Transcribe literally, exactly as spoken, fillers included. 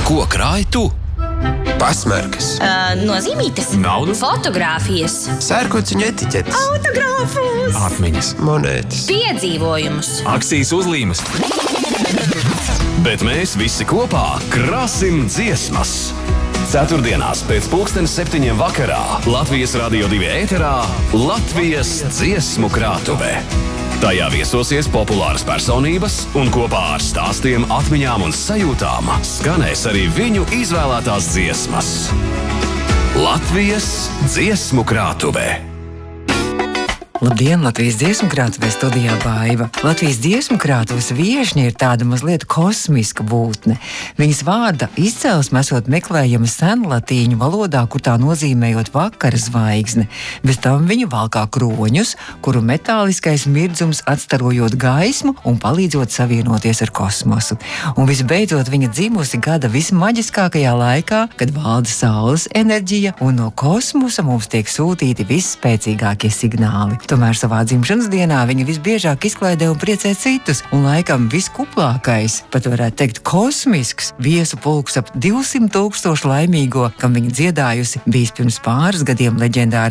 Ko krāj tu? Pasmarkas, Uh, nozīmītes, Naudu? fotogrāfijas, sērkociņu etiķetes, autogrāfus, Atmiņas, monētas. piedzīvojumus. akcijas uzlīmes. Bet mēs visi kopā krāsim dziesmas. Ceturtdienās pēc pulkstenes septiņiem vakarā Latvijas Radio divi ēterā Latvijas dziesmu krātuve. Tajā viesosies populāras personības un kopā ar stāstiem, atmiņām un sajūtām skanēs arī viņu izvēlētās dziesmas. Latvijas dziesmu krātuve. Labdien, Latvijas dziesmu krātuvē studijā Baiva. Latvijas dziesmu krātuves viešņa ir tāda mazliet kosmiska būtne. Viņas vārda izcelsme esot meklējama senlatīņu valodā, kur tā nozīmējot vakara zvaigzne. Bez tam viņa valkā kroņus, kuru metāliskais mirdzums atstarojot gaismu un palīdzot savienoties ar kosmosu. Un visbeidzot viņa dzimusi gada vismaģiskākajā laikā, kad valda saules enerģija un no kosmosa mums tiek sūtīti visspēcīgākie signāli. Tomēr savā dzimšanas dienā viņa visbiežāk izklaidē un priecē citus, un laikam viskuplākais, pat varētu teikt kosmisks, viesu pulks ap divsimt tūkstošu laimīgo, kam viņa dziedājusi, bijis pirms pāris gadiem leģendāri